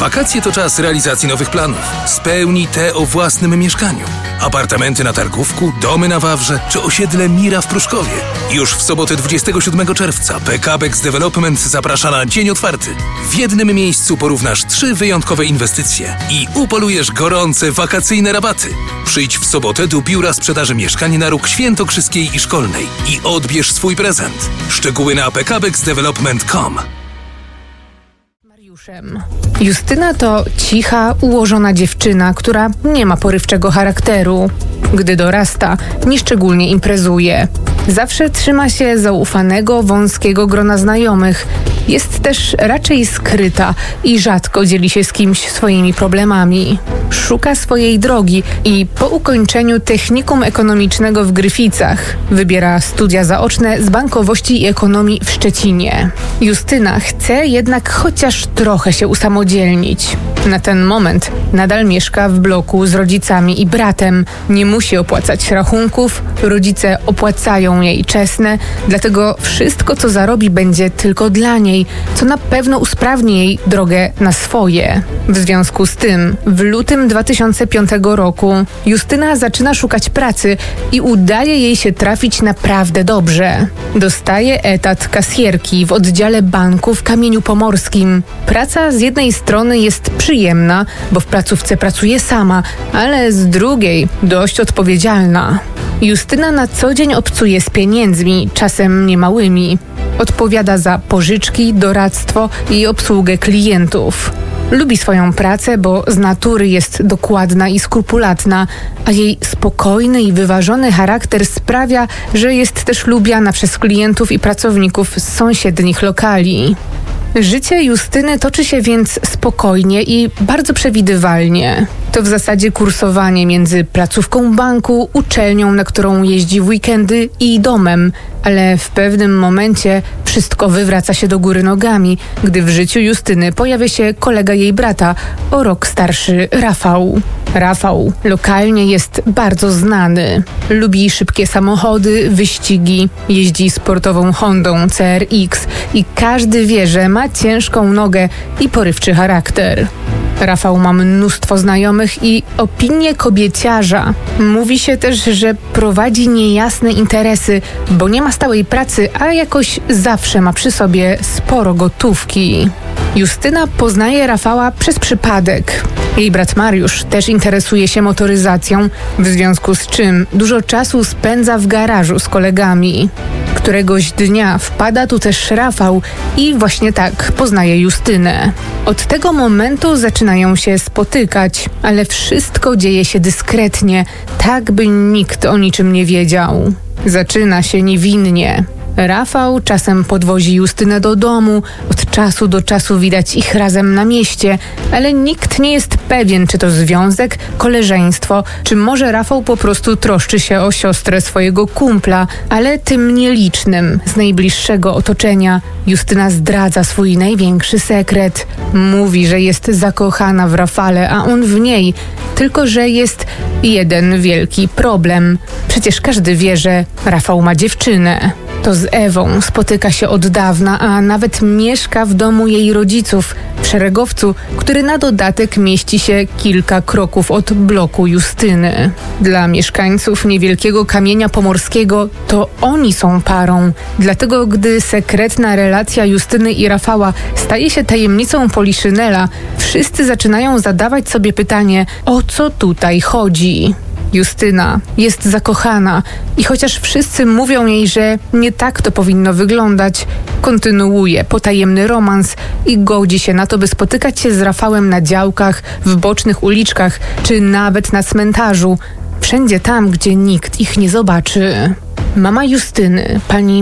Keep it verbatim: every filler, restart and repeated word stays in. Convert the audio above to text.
Wakacje to czas realizacji nowych planów. Spełnij te o własnym mieszkaniu. Apartamenty na Targówku, domy na Wawrze czy osiedle Mira w Pruszkowie. Już w sobotę dwudziestego siódmego czerwca P K B E X Development zaprasza na dzień otwarty. W jednym miejscu porównasz trzy wyjątkowe inwestycje i upolujesz gorące wakacyjne rabaty. Przyjdź w sobotę do biura sprzedaży mieszkań na róg świętokrzyskiej i szkolnej i odbierz swój prezent. Szczegóły na p k b e x development kropka com. Justyna to cicha, ułożona dziewczyna, która nie ma porywczego charakteru. Gdy dorasta, nieszczególnie imprezuje. Zawsze trzyma się zaufanego, wąskiego grona znajomych. Jest też raczej skryta i rzadko dzieli się z kimś swoimi problemami. Szuka swojej drogi i po ukończeniu technikum ekonomicznego w Gryficach wybiera studia zaoczne z bankowości i ekonomii w Szczecinie. Justyna chce jednak chociaż trochę się usamodzielnić. Na ten moment nadal mieszka w bloku z rodzicami i bratem. Nie musi opłacać rachunków, rodzice opłacają jej czesne, dlatego wszystko, co zarobi, będzie tylko dla niej, co na pewno usprawni jej drogę na swoje. W związku z tym w lutym dwa tysiące piątego roku Justyna zaczyna szukać pracy i udaje jej się trafić naprawdę dobrze. Dostaje etat kasjerki w oddziale banku w Kamieniu Pomorskim. Praca z jednej strony jest przyjemna, bo w placówce pracuje sama, ale z drugiej dość odpowiedzialna. Justyna na co dzień obcuje z pieniędzmi, czasem niemałymi. Odpowiada za pożyczki, doradztwo i obsługę klientów. Lubi swoją pracę, bo z natury jest dokładna i skrupulatna, a jej spokojny i wyważony charakter sprawia, że jest też lubiana przez klientów i pracowników z sąsiednich lokali. Życie Justyny toczy się więc spokojnie i bardzo przewidywalnie. To w zasadzie kursowanie między placówką banku, uczelnią, na którą jeździ w weekendy, i domem, ale w pewnym momencie wszystko wywraca się do góry nogami, gdy w życiu Justyny pojawia się kolega jej brata, o rok starszy Rafał. Rafał lokalnie jest bardzo znany. Lubi szybkie samochody, wyścigi, jeździ sportową Hondą C R X i każdy wie, że ma ciężką nogę i porywczy charakter. Rafał ma mnóstwo znajomych i opinię kobieciarza. Mówi się też, że prowadzi niejasne interesy, bo nie ma stałej pracy, a jakoś zawsze ma przy sobie sporo gotówki. Justyna poznaje Rafała przez przypadek. Jej brat Mariusz też interesuje się motoryzacją, w związku z czym dużo czasu spędza w garażu z kolegami. Któregoś dnia wpada tu też Rafał i właśnie tak poznaje Justynę. Od tego momentu zaczynają się spotykać, ale wszystko dzieje się dyskretnie, tak by nikt o niczym nie wiedział. Zaczyna się niewinnie. Rafał czasem podwozi Justynę do domu, od czasu do czasu widać ich razem na mieście, ale nikt nie jest pewien, czy to związek, koleżeństwo, czy może Rafał po prostu troszczy się o siostrę swojego kumpla, ale tym nielicznym z najbliższego otoczenia Justyna zdradza swój największy sekret. Mówi, że jest zakochana w Rafale, a on w niej, tylko że jest jeden wielki problem. Przecież każdy wie, że Rafał ma dziewczynę. To z Ewą spotyka się od dawna, a nawet mieszka w domu jej rodziców, w Szeregowcu, który na dodatek mieści się kilka kroków od bloku Justyny. Dla mieszkańców niewielkiego Kamienia Pomorskiego to oni są parą. Dlatego gdy sekretna relacja Justyny i Rafała staje się tajemnicą Poliszynela, wszyscy zaczynają zadawać sobie pytanie, o co tutaj chodzi. Justyna jest zakochana i chociaż wszyscy mówią jej, że nie tak to powinno wyglądać, kontynuuje potajemny romans i godzi się na to, by spotykać się z Rafałem na działkach, w bocznych uliczkach czy nawet na cmentarzu. Wszędzie tam, gdzie nikt ich nie zobaczy. Mama Justyny, pani